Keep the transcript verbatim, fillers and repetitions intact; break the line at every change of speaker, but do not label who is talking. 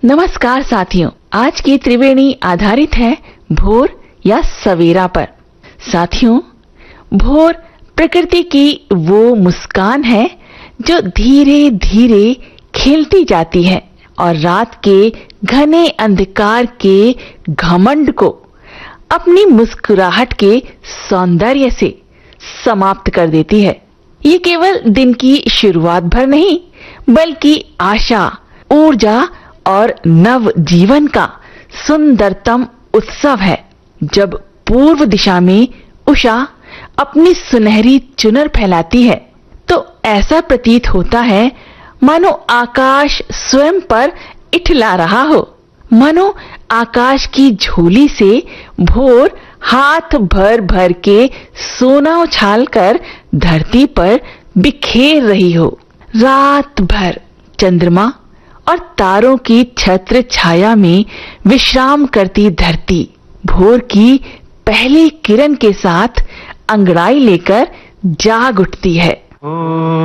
नमस्कार साथियों, आज की त्रिवेणी आधारित है भोर या सवेरा पर। साथियों, भोर प्रकृति की वो मुस्कान है जो धीरे धीरे खिलती जाती है और रात के घने अंधकार के घमंड को अपनी मुस्कुराहट के सौंदर्य से समाप्त कर देती है। ये केवल दिन की शुरुआत भर नहीं, बल्कि आशा, ऊर्जा और नव जीवन का सुंदरतम उत्सव है। जब पूर्व दिशा में उषा अपनी सुनहरी चुनर फैलाती है तो ऐसा प्रतीत होता है मानो आकाश स्वयं पर इठला रहा हो, मानो आकाश की झोली से भोर हाथ भर भर के सोना उछाल कर धरती पर बिखेर रही हो। रात भर चंद्रमा और तारों की छत्र छाया में विश्राम करती धरती भोर की पहली किरण के साथ अंगड़ाई लेकर जाग उठती है।